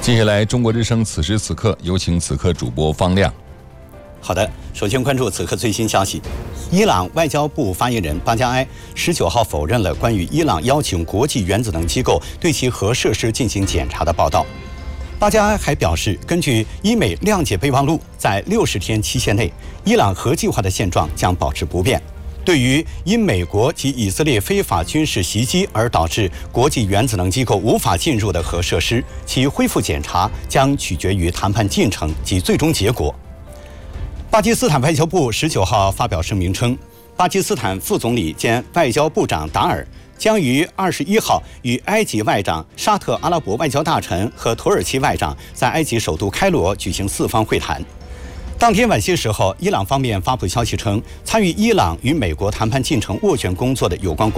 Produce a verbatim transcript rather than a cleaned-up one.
接下来，中国之声此时此刻有请此刻主播方亮。 好的，首先关注此刻最新消息。伊朗外交部发言人巴加埃十九号否认了关于伊朗邀请国际原子能机构对其核设施进行检查的报道。巴加埃还表示，根据伊美谅解备忘录，在六十天期限内，伊朗核计划的现状将保持不变。对于因美国及以色列非法军事袭击而导致国际原子能机构无法进入的核设施，其恢复检查将取决于谈判进程及最终结果。巴基斯坦外交部十九号发表声明称，巴基斯坦副总理兼外交部长达尔将于二十一号与埃及外长、沙特阿拉伯外交大臣和土耳其外长在埃及首都开罗举行四方会谈。当天晚些时候，伊朗方面发布消息称，参与伊朗与美国谈判进程斡旋工作的有关国